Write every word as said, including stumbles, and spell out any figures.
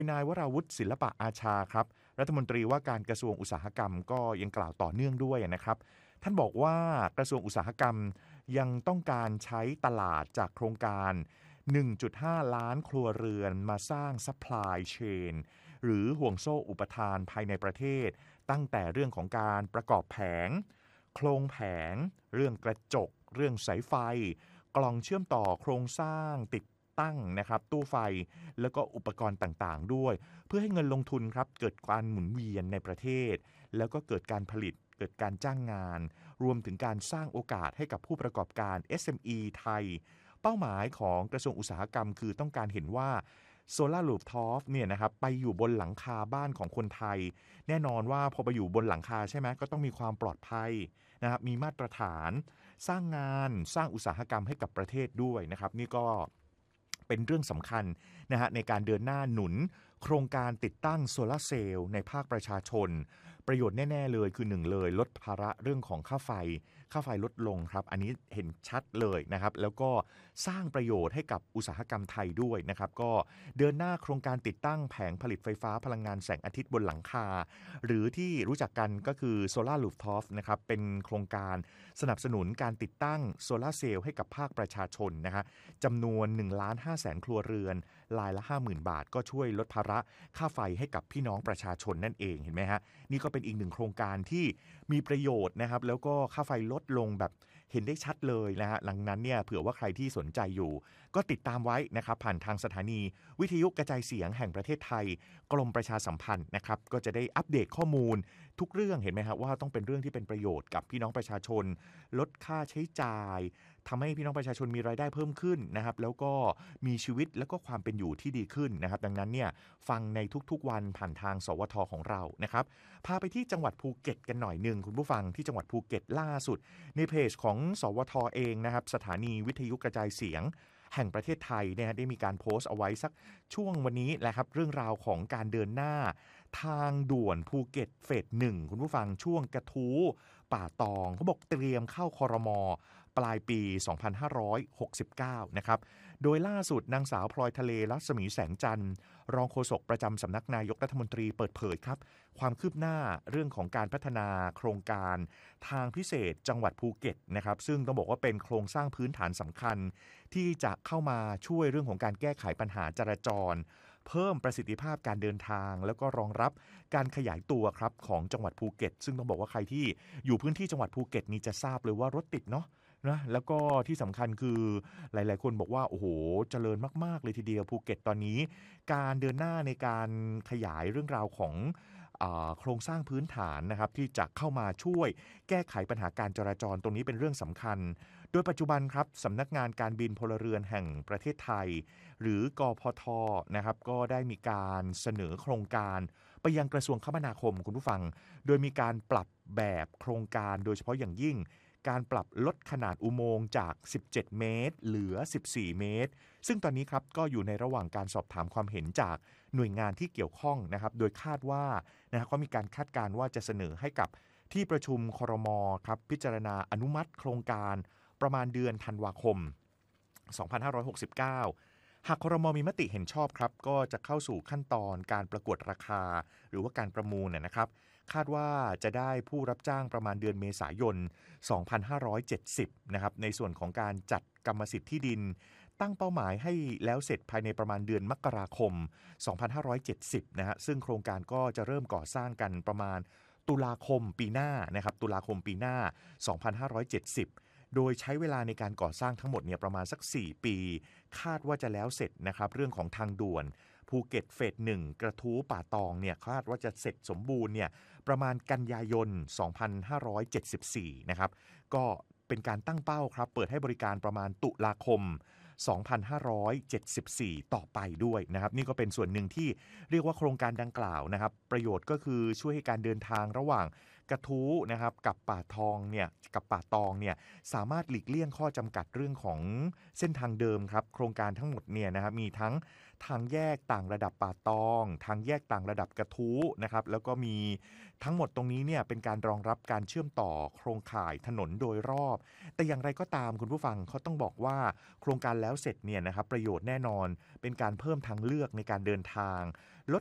นายวราวุฒิศิลปะอาชาครับรัฐมนตรีว่าการกระทรวงอุตสาหกรรมก็ยังกล่าวต่อเนื่องด้วยนะครับท่านบอกว่ากระทรวงอุตสาหกรรมยังต้องการใช้ตลาดจากโครงการ หนึ่งจุดห้า ล้านครัวเรือนมาสร้าง supply chain หรือห่วงโซ่อุปทานภายในประเทศตั้งแต่เรื่องของการประกอบแผงโครงแผงเรื่องกระจกเรื่องสายไฟกล่องเชื่อมต่อโครงสร้างติดตั้งนะครับตู้ไฟแล้วก็อุปกรณ์ต่างๆด้วยเพื่อให้เงินลงทุนครับเกิดการหมุนเวียนในประเทศแล้วก็เกิดการผลิตเกิดการจ้างงานรวมถึงการสร้างโอกาสให้กับผู้ประกอบการ เอส เอ็ม อี ไทยเป้าหมายของกระทรวงอุตสาหกรรมคือต้องการเห็นว่าโซลาร์รูฟท็อปเนี่ยนะครับไปอยู่บนหลังคาบ้านของคนไทยแน่นอนว่าพอไปอยู่บนหลังคาใช่ไหมก็ต้องมีความปลอดภัยนะครับมีมาตรฐานสร้างงานสร้างอุตสาหกรรมให้กับประเทศด้วยนะครับนี่ก็เป็นเรื่องสำคัญนะฮะในการเดินหน้าหนุนโครงการติดตั้งโซลาร์เซลล์ในภาคประชาชนประโยชน์แน่ๆเลยคือหนึ่งเลยลดภาระเรื่องของค่าไฟค่าไฟลดลงครับอันนี้เห็นชัดเลยนะครับแล้วก็สร้างประโยชน์ให้กับอุตสาหกรรมไทยด้วยนะครับก็เดินหน้าโครงการติดตั้งแผงผลิตไฟฟ้าพลังงานแสงอาทิตย์บนหลังคาหรือที่รู้จักกันก็คือโซลาร์รูฟท็อปนะครับเป็นโครงการสนับสนุนการติดตั้งโซลาร์เซลล์ให้กับภาคประชาชนนะฮะจำนวน หนึ่งล้านห้าแสน ครัวเรือนรายละ ห้าหมื่น บาทก็ช่วยลดภาระค่าไฟให้กับพี่น้องประชาชนนั่นเองเห็นไหมฮะนี่ก็เป็นอีกหนึ่งโครงการที่มีประโยชน์นะครับแล้วก็ค่าไฟลดลงแบบเห็นได้ชัดเลยนะฮะหลังนั้นเนี่ยเผื่อว่าใครที่สนใจอยู่ก็ติดตามไว้นะครับผ่านทางสถานีวิทยุกระจายเสียงแห่งประเทศไทยกรมประชาสัมพันธ์นะครับก็จะได้อัปเดตข้อมูลทุกเรื่องเห็นไหมครับว่าต้องเป็นเรื่องที่เป็นประโยชน์กับพี่น้องประชาชนลดค่าใช้จ่ายทำให้พี่น้องประชาชนมีรายได้เพิ่มขึ้นนะครับแล้วก็มีชีวิตแล้วก็ความเป็นอยู่ที่ดีขึ้นนะครับดังนั้นเนี่ยฟังในทุกๆวันผ่านทางสวทของเรานะครับพาไปที่จังหวัดภูเก็ตกันหน่อยนึงคุณผู้ฟังที่จังหวัดภูเก็ตล่าสุดในเพจของสวทเองนะครับสถานีวิทยุกระจายเสียงแห่งประเทศไทยเนี่ยได้มีการโพสต์เอาไว้สักช่วงวันนี้แหละครับเรื่องราวของการเดินหน้าทางด่วนภูเก็ตเฟสหนึ่งคุณผู้ฟังช่วงกระทู้ป่าตองเขาบอกเตรียมเข้าครม.ปลายปี สองพันห้าร้อยหกสิบเก้า นะครับโดยล่าสุดนางสาวพลอยทะเลรัศมีแสงจันทร์รองโฆษกประจำสำนักนายกรัฐมนตรีเปิดเผยครับความคืบหน้าเรื่องของการพัฒนาโครงการทางพิเศษจังหวัดภูเก็ตนะครับซึ่งต้องบอกว่าเป็นโครงสร้างพื้นฐานสำคัญที่จะเข้ามาช่วยเรื่องของการแก้ไขปัญหาจราจรเพิ่มประสิทธิภาพการเดินทางแล้วก็รองรับการขยายตัวครับของจังหวัดภูเก็ตซึ่งต้องบอกว่าใครที่อยู่พื้นที่จังหวัดภูเก็ตนี่จะทราบเลยว่ารถติดเนาะนะแล้วก็ที่สำคัญคือหลายๆคนบอกว่าโอ้โหเจริญมากๆเลยทีเดียวภูเก็ตตอนนี้การเดินหน้าในการขยายเรื่องราวของโครงสร้างพื้นฐานนะครับที่จะเข้ามาช่วยแก้ไขปัญหาการจราจรตรงนี้เป็นเรื่องสำคัญโดยปัจจุบันครับสำนักงานการบินพลเรือนแห่งประเทศไทยหรือกพทนะครับก็ได้มีการเสนอโครงการไปยังกระทรวงคมนาคมคุณผู้ฟังโดยมีการปรับแบบโครงการโดยเฉพาะอย่างยิ่งการปรับลดขนาดอุโมงค์จากสิบเจ็ดเมตรเหลือสิบสี่เมตรซึ่งตอนนี้ครับก็อยู่ในระหว่างการสอบถามความเห็นจากหน่วยงานที่เกี่ยวข้องนะครับโดยคาดว่านะครับก็มีการคาดการณ์ว่าจะเสนอให้กับที่ประชุมครม.ครับพิจารณาอนุมัติโครงการประมาณเดือนธันวาคมสองพันห้าร้อยหกสิบเก้าหากครม.มีมติเห็นชอบครับก็จะเข้าสู่ขั้นตอนการประกวดราคาหรือว่าการประมูลนะครับคาดว่าจะได้ผู้รับจ้างประมาณเดือนเมษายนสองพันห้าร้อยเจ็ดสิบนะครับในส่วนของการจัดกรรมสิทธิ์ที่ดินตั้งเป้าหมายให้แล้วเสร็จภายในประมาณเดือนมกราคมสองพันห้าร้อยเจ็ดสิบนะฮะซึ่งโครงการก็จะเริ่มก่อสร้างกันประมาณตุลาคมปีหน้านะครับตุลาคมปีหน้าสองพันห้าร้อยเจ็ดสิบโดยใช้เวลาในการก่อสร้างทั้งหมดเนี่ยประมาณสักสี่ปีคาดว่าจะแล้วเสร็จนะครับเรื่องของทางด่วนภูเก็ตเฟสหนึ่งกระทู้ป่าตองเนี่ยคาดว่าจะเสร็จสมบูรณ์เนี่ยประมาณกันยายนสองพันห้าร้อยเจ็ดสิบสี่นะครับก็เป็นการตั้งเป้าครับเปิดให้บริการประมาณตุลาคมสองพันห้าร้อยเจ็ดสิบสี่ต่อไปด้วยนะครับนี่ก็เป็นส่วนหนึ่งที่เรียกว่าโครงการดังกล่าวนะครับประโยชน์ก็คือช่วยให้การเดินทางระหว่างกระทู้นะครับกับป่าทองเนี่ยกับป่าตองเนี่ยสามารถหลีกเลี่ยงข้อจำกัดเรื่องของเส้นทางเดิมครับโครงการทั้งหมดเนี่ยนะครับมีทั้งทางแยกต่างระดับป่าตองทางแยกต่างระดับกระทู้นะครับแล้วก็มีทั้งหมดตรงนี้เนี่ยเป็นการรองรับการเชื่อมต่อโครงข่ายถนนโดยรอบแต่อย่างไรก็ตามคุณผู้ฟังเขาต้องบอกว่าโครงการแล้วเสร็จเนี่ยนะครับประโยชน์แน่นอนเป็นการเพิ่มทางเลือกในการเดินทางลด